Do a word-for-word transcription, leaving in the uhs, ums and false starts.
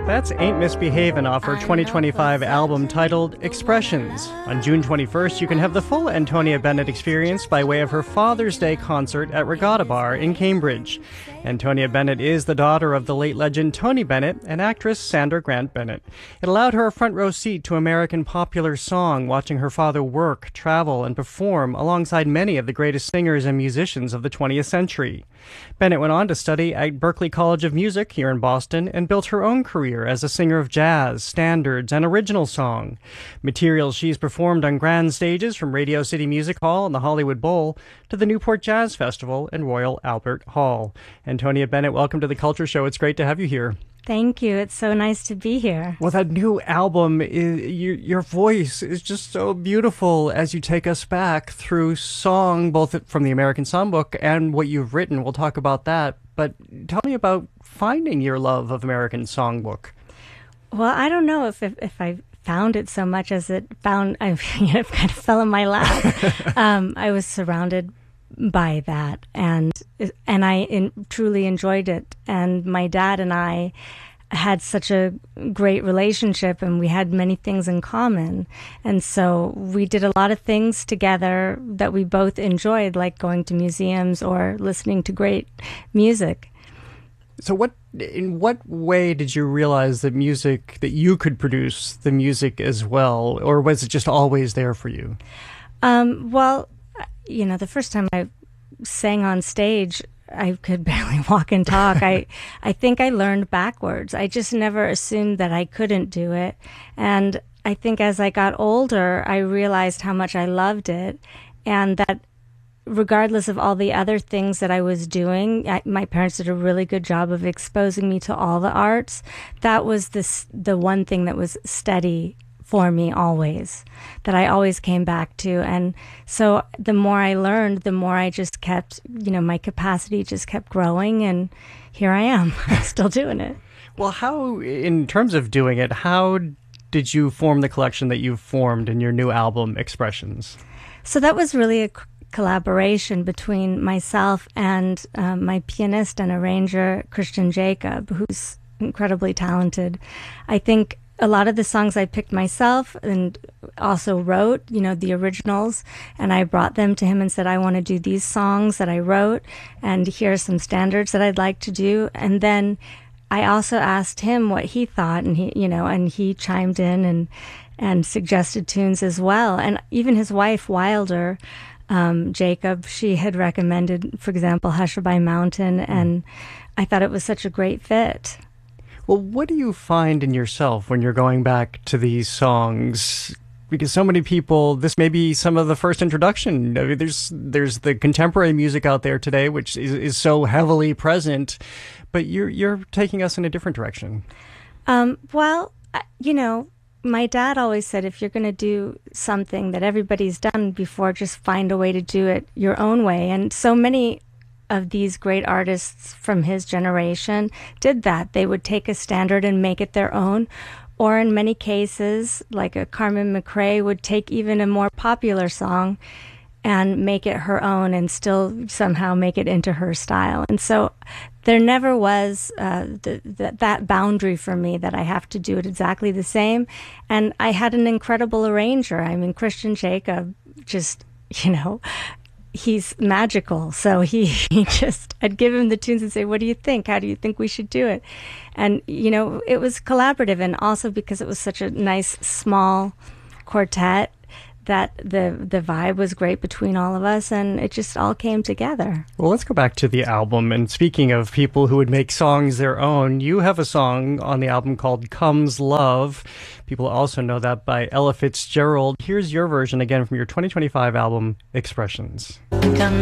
That's Ain't Misbehavin' off her twenty twenty-five album titled Expressions. On June twenty-first, you can have the full Antonia Bennett experience by way of her Father's Day concert at Regatta Bar in Cambridge. Antonia Bennett is the daughter of the late legend Tony Bennett and actress Sandra Grant Bennett. It allowed her a front row seat to American popular song, watching her father work, travel, and perform alongside many of the greatest singers and musicians of the twentieth century. Bennett went on to study at Berklee College of Music here in Boston and built her own career as a singer of jazz, standards, and original song. Materials she's performed on grand stages from Radio City Music Hall and the Hollywood Bowl to the Newport Jazz Festival and Royal Albert Hall. Antonia Bennett, welcome to The Culture Show. It's great to have you here. Thank you. It's so nice to be here. Well, that new album, is, your, your voice is just so beautiful as you take us back through song, both from the American Songbook and what you've written. We'll talk about that. But tell me about finding your love of American Songbook. Well, I don't know if if, if I found it so much as it found, I you know, it kind of fell in my lap. um, I was surrounded by that, and and I in, truly enjoyed it. And my dad and I had such a great relationship, and we had many things in common. And so we did a lot of things together that we both enjoyed, like going to museums or listening to great music. So what, in what way did you realize that music, that you could produce the music as well, or was it just always there for you? Um, well, you know, the first time I sang on stage, I could barely walk and talk. I, I think I learned backwards. I just never assumed that I couldn't do it. And I think as I got older, I realized how much I loved it, and that regardless of all the other things that I was doing, I, my parents did a really good job of exposing me to all the arts. That was this, the one thing that was steady for me always, that I always came back to. And so the more I learned, the more I just kept, you know, my capacity just kept growing, and here I am, still doing it. Well, how, in terms of doing it, how did you form the collection that you've formed in your new album, Expressions? So that was really a collaboration between myself and um, my pianist and arranger, Christian Jacob, who's incredibly talented. I think a lot of the songs I picked myself and also wrote, you know, the originals, and I brought them to him and said, I want to do these songs that I wrote, and here are some standards that I'd like to do. And then I also asked him what he thought, and he, you know, and he chimed in and, and suggested tunes as well. And even his wife, Wilder, um, Jacob, she had recommended, for example, Hushabye Mountain, and I thought it was such a great fit. Well, what do you find in yourself when you're going back to these songs? Because so many people, this may be some of the first introduction. I mean, there's there's the contemporary music out there today, which is, is so heavily present, but you're you're taking us in a different direction. Um, well, you know, my dad always said, if you're going to do something that everybody's done before, just find a way to do it your own way. And so many of these great artists from his generation did that. They would take a standard and make it their own, or in many cases, like a Carmen McRae would take even a more popular song and make it her own and still somehow make it into her style. And so there never was uh, the, the, that boundary for me that I have to do it exactly the same. And I had an incredible arranger. I mean, Christian Jacob just, you know, he's magical. So he, he just, I'd give him the tunes and say, what do you think? How do you think we should do it? And, you know, it was collaborative. And also because it was such a nice, small quartet, that the the vibe was great between all of us, and it just all came together. Well, let's go back to the album. And speaking of people who would make songs their own, you have a song on the album called Comes Love. People also know that by Ella Fitzgerald. Here's your version again from your twenty twenty-five album, Expressions. Comes